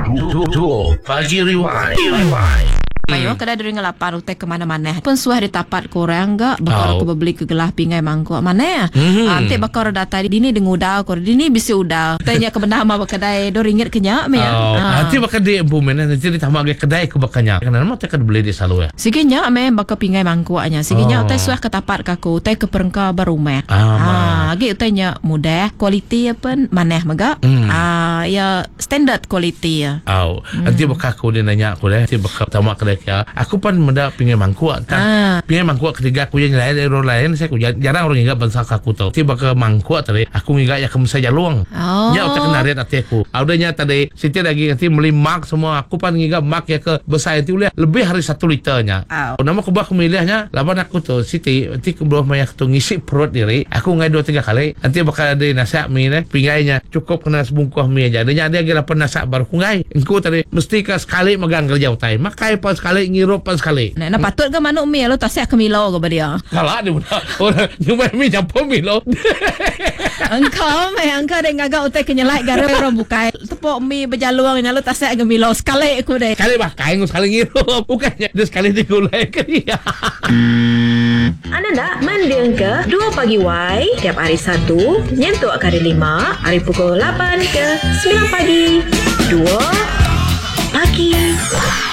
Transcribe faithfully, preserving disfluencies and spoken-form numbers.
Duo Pagi Rewind. Rewind. Ayo, kada dari ngelapan utek ke mana-mana. Pun suah di tapat korang enggak bakal Oh. aku beli ke gelah pingai mangkuk mana ya? Mhm. Ante bakal data dini dengan udang kor dini bisa udang. Tanya ke benda mah kedai do ringgit kenyak me ya. Oh, nanti bakal di bumen nanti ditambah ke kedai ke bakanya. Karena nama tekan beli di selalu ya. Siginya me bakal pingai mangkuknya. Siginya Oh. utai suah ke tapat kaku, utai ke perengka barumek. Ah, Ah, gi utainya mudah, kualiti apa maneh maga. Hmm. Ah, ya standard kualiti ya. Oh, nanti bakal aku dia nanya aku deh. Nanti bakal tamak kedai kia. Aku pan menda pingai mangkuk kan. Ah. Pingai mangkuk ketiga aku yang lain dari orang lain saya aku jar- jarang orang ingat bangsa aku tahu. Nanti bakal mangkuk tadi aku ingat ya kamu saja luang. Oh. Ya utak kenariat hati aku. Audanya tadi Siti lagi nanti beli mak semua. Aku pan ingat mak ya ke besar itu boleh lebih hari satu liternya. Oh. Nama aku bah milihnya lawan aku tuh Siti nanti ke bawah maya tu ngisi perut diri. Aku ngai dua tiga kali. Nanti bakal ada nasi mie ni pingainya cukup kena sebungkus mie aja. Dia ada lagi lapan nasi baru ngai. Engkau tadi mesti ke sekali megang kerja utai. Makai pas sekali ngirup pas sekali. Nah, nah patut ke manuk mi lo tasyak ke milo ke dia. Kalah dia pun. Orang cuma mie campur mie lo. Engkau me engkau dek ngagak utai kenyelai gara orang bukai. Tepuk mi berjaluang nyalo tasyak ke milo sekali aku deh. Sekali makai sekali ngirup. Bukannya dia sekali digulai ke dia. Anda nak mendiang ke dua Pagi Y tiap hari Sabtu nyentuh kali lima hari pukul lapan ke sembilan pagi. dua Pagi